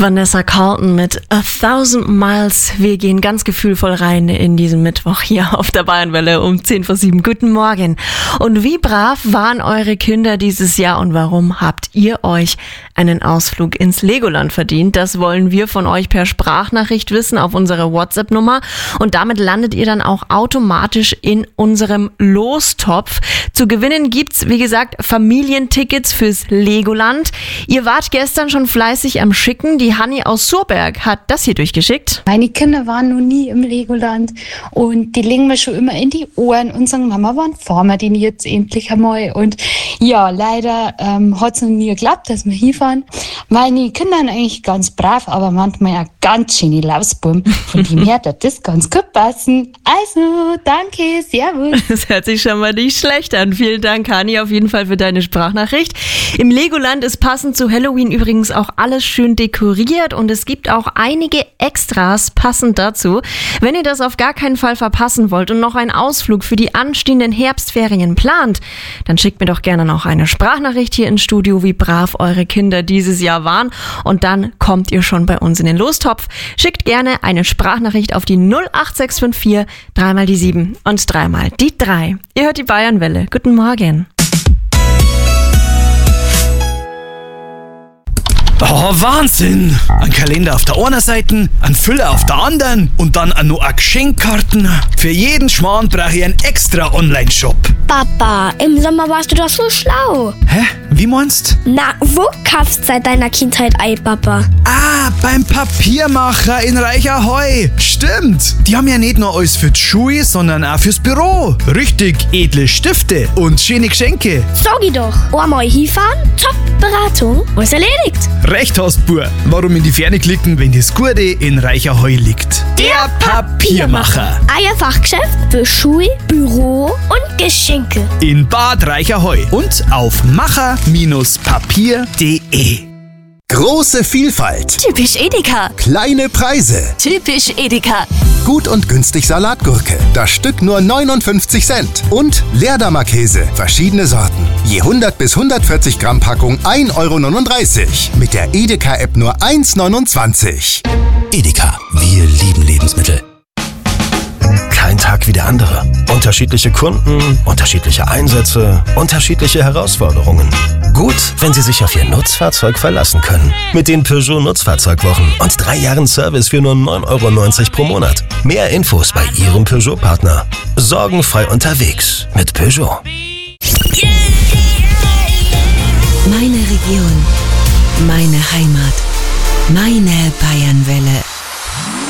Vanessa Carlton mit 1000 Miles. Wir gehen ganz gefühlvoll rein in diesen Mittwoch hier auf der Bayernwelle um 6:10. Guten Morgen. Und wie brav waren eure Kinder dieses Jahr und warum habt ihr euch einen Ausflug ins Legoland verdient? Das wollen wir von euch per Sprachnachricht wissen auf unsere WhatsApp-Nummer. Und damit landet ihr dann auch automatisch in unserem Lostopf. Zu gewinnen gibt's, wie gesagt, Familientickets fürs Legoland. Ihr wart gestern schon fleißig am Schicken. Die Hanni aus Surberg hat das hier durchgeschickt. Meine Kinder waren noch nie im Legoland und die legen mir schon immer in die Ohren und sagen, Mama, wann fahren wir denn jetzt endlich einmal? Und ja, leider hat es noch nie geklappt, dass wir hinfahren. Meine Kinder sind eigentlich ganz brav, aber manchmal ja ganz schöne Lausbuben. Von dem her hat das ganz gut passen. Also, danke, servus. Das hört sich schon mal nicht schlecht an. Vielen Dank, Hanni, auf jeden Fall für deine Sprachnachricht. Im Legoland ist passend zu Halloween übrigens auch alles schön dekoriert und es gibt auch einige Extras passend dazu. Wenn ihr das auf gar keinen Fall verpassen wollt und noch einen Ausflug für die anstehenden Herbstferien plant, dann schickt mir doch gerne noch eine Sprachnachricht hier ins Studio, wie brav eure Kinder dieses Jahr waren, und dann kommt ihr schon bei uns in den Lostopf. Schickt gerne eine Sprachnachricht auf die 08654 3 die 7 und 3 die 3. Ihr hört die Bayernwelle. Guten Morgen. Oh, Wahnsinn! Ein Kalender auf der einen Seite, ein Füller auf der anderen und dann auch noch eine Geschenkkarten. Für jeden Schmarrn brauche ich einen extra Online-Shop. Papa, im Sommer warst du doch so schlau. Hä? Wie meinst? Na, wo kaufst du seit deiner Kindheit Ei, Papa? Ah, beim Papiermacher in Reicherheu. Stimmt. Die haben ja nicht nur alles für die Schule, sondern auch fürs Büro. Richtig edle Stifte und schöne Geschenke. Sag ich doch. Einmal hinfahren, top Beratung, alles erledigt. Recht hast, Bub. Warum in die Ferne klicken, wenn das Gute in Reicherheu liegt? Der Papiermacher. Eierfachgeschäft für Schule, Büro und Geschenke. In Bad Reicherheu und auf macher-papier.de. Große Vielfalt, Typisch Edeka. kleine Preise, Typisch Edeka. gut und günstig Salatgurke, das Stück nur 59 Cent und Leerdammer-Käse, verschiedene Sorten. Je 100 bis 140 Gramm Packung 1,39 Euro. Mit der Edeka-App nur 1,29 €. Edeka, wir lieben Lebensmittel. Kein Tag wie der andere. Unterschiedliche Kunden, unterschiedliche Einsätze, unterschiedliche Herausforderungen. Gut, wenn Sie sich auf Ihr Nutzfahrzeug verlassen können. Mit den Peugeot Nutzfahrzeugwochen und 3 Jahren Service für nur 9,90 € pro Monat. Mehr Infos bei Ihrem Peugeot-Partner. Sorgenfrei unterwegs mit Peugeot. Meine Region. Meine Heimat. Meine Bayernwelle.